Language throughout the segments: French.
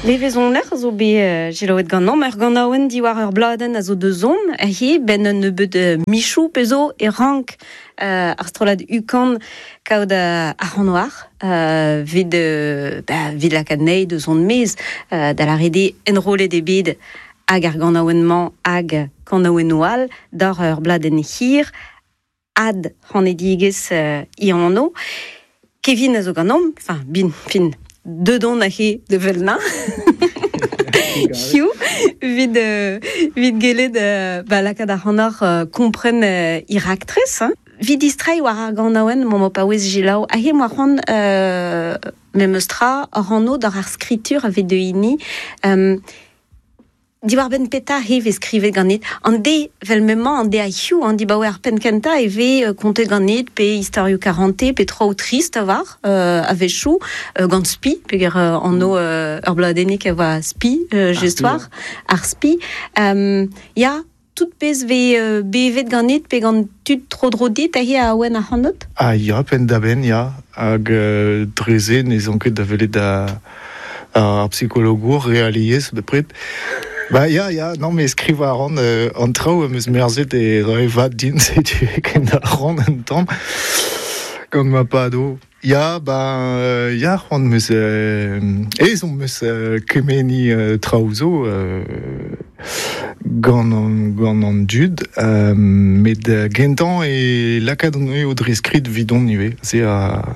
Levezoner zo be gelaouet gant gant aouen diwar ur bladen a zo de zon ben un nebeud michou pezo e rank ar strolad ukan kaout a c'hanoar vid lakad nei de zon mez da la rede enrolet e bed hag ar gant aoenman hag kant aoenoual d'ar ur bladen hir ad c'han edigez i anno Kevin a zo gant fin de don a he de velna. Hiu, vid gelet lakad ar c'hanor kompren ir aktres. Vid distrai war ar gant aouen mo pa wez jilaou. A he moa c'hoant memeustra ar anno d'ar skritur a vet de hini. Diwar ben peta he ve skrivet ganit. An de vel memman an de a hiu an di baouer pen kenta e ve kontet ganit pe historio 40 pe tro trist avar a vechou gant spi peger anno ur bladenik eva spi gestoir ar spi. Ya tout pez ve bevet ganit pe gant tud tro drodit a he a ouen a c'hanot? Ya pen da ben ya hag dreze ne zonket da velet da psychologour realiez de pret. Ja, non, mais skriva an trao meus merzet e revat din setu ken da ran an tamm gant ma pado. Ya, c'hoant meus ezon meus kemeni traozo gant an dud met gentan e lakad an eo dre skrid vidon nive. Se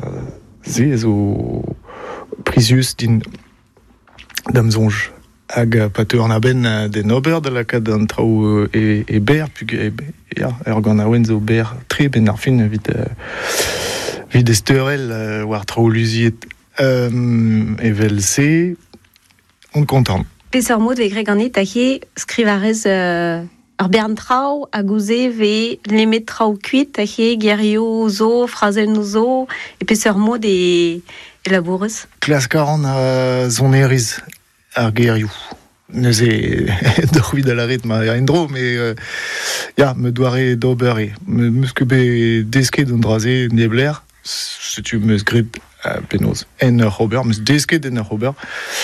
zo prizius din dam zonj. Hag pateur an aben den ober de lakad an trao e ber, pug ur gant aouen zo ber tre ben ar fin vid esterel war trao luziet evel se on kontant. Pez ur mod ve gre ganit a he skrivarez ar bern trao a gouze ve lemet trao kuit a he gerio zo, frazel no zo e pez ur mod e labourez. Klas 40 a zon eriz ar gerioù. Neuze dorvid a la rit ma indro, mais me doare d'ober e. Meus ket be desket un draze nebler, setu meus grit penoz. En ur ober, meus desket en ur ober.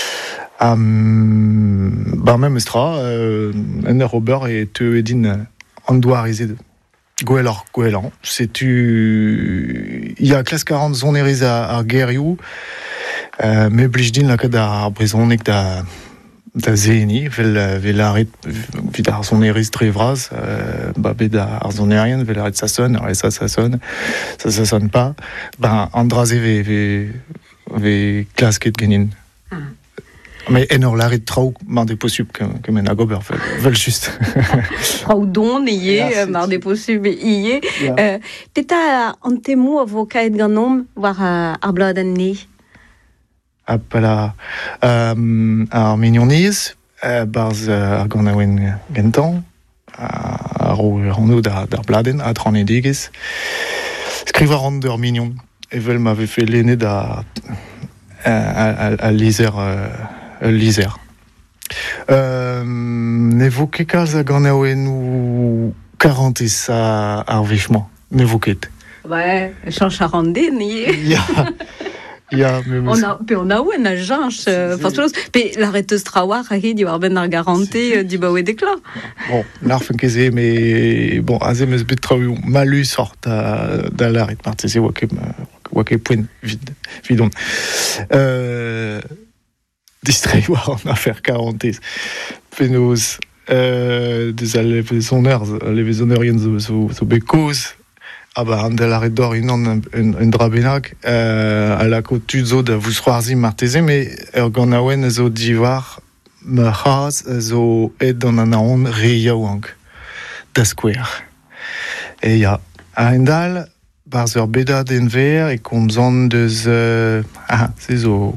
Même estra, en ur ober e teu edin an doarizet. Gwelan. Setu... Ya klas 40 zon eriz ar gerioù, me blij din lakad ar brezonek da zeni, vel aret vid ar zon eriz dre vraz, bet ar zon erien, vel aret sa son pa, an draze ve klasket genin. Mais en ur laret traoù mar de posub kemen a gober, vel just. Traoù don eye, mar de posub eye. Peta an temou a vo kaet gant nom war ar bladenn ne? Apala ar mignoniz, barz ar gant aouen gentan, ar anno d'ar bladenn, a tran edigez. Skriva ran d'ur mignon, evel m'ave fe lennet a lizer. Ne vo ket kalz a gant aouen ou 40 ar vechman, ne vo ket. Ouais, chanch a rande, nie. Ya, on a ouen a janch, pe l'arreteus trawar a he diwar ben ar garante di baouet dekla. Bon, l'arfen keze, mais bon, aze meus bet traoù malus sort da l'arret marteze oa ket poen vidon. Distrai war an afer 40 penoz deus a levezonerien zo bekoz. An da l'arret d'or un drabenak a lako tuzo da vousroarzi marteze, me ur gant aouen zo diwar ma c'haz zo ed an aon reiaouank da skouer. E ya, a endal, barz ur bedad enver e komzant deus... se zo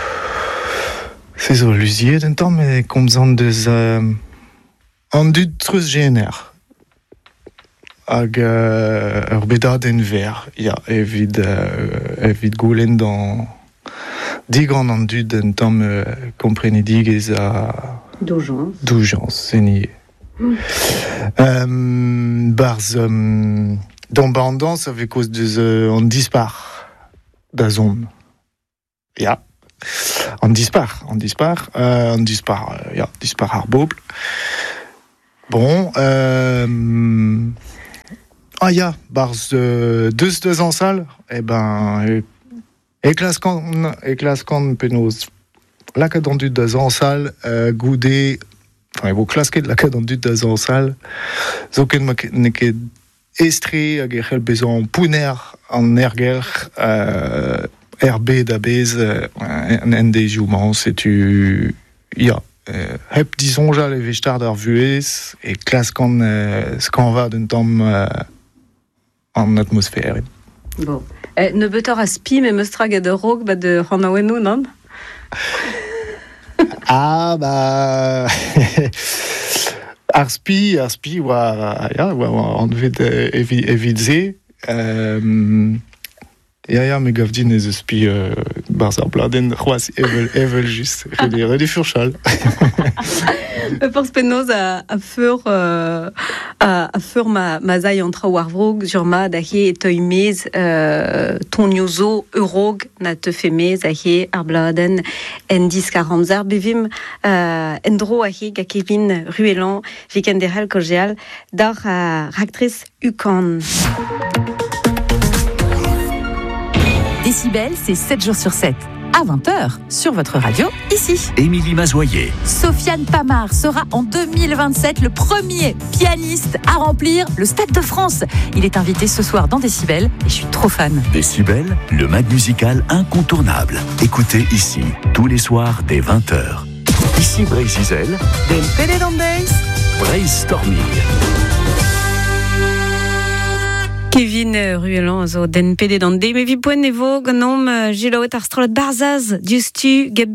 luziet en tamm, me komzant deus an dud treuz GNR. Hag ur bedad enver, ya, evit goulenn dan digant an dud en tamm komprenedigez a... Doujans, senie. Barz dan bandans avec cause deus an dispar da zon. Ya. on dispar ar bobl. Bon, barz deus an sal, e klaskan penaos lakaat an dud deus an sal, goude, e vo klasket lakaat an dud deus an sal, zo ket ne ket estre hag e c'hell bezañ pouner an ergelc'h RB da bez en dezioù-mañ, setu hep dizonjal e vez start ar vuez e klaskan skanva d'un tamm an atmosfère. Bon. Ne betor a spi me meustra gant ur rog de c'hanaouennoù, non? Ar spi oa an vet evit ze. Me gav din ez eus spi barz ar bladenn c'hoaz evel just. Redi furchal. Porz penaos a feur ma zai an traoù ar vrog sur ma da he e teuy mez toniozo eurog na teuf e mez a he ar bladenn en disk ar amzer bevim en dro a he ga Kevin Ruellan viken derel kojeal dar raktrice Ukan. Décibel, c'est 7 jours sur 7. À 20h, sur votre radio, ici. Émilie Mazoyer. Sofiane Pamar sera en 2027 le premier pianiste à remplir le Stade de France. Il est invité ce soir dans Décibel et je suis trop fan. Décibel, le mag musical incontournable. Écoutez ici, tous les soirs dès 20h. Ici Brésil, Den Pélédandes, Brainstorming. Kevin Ruellan zo den pede d'an de, me vi poen evo ganom gelaouet ar strollad barzaz, diustu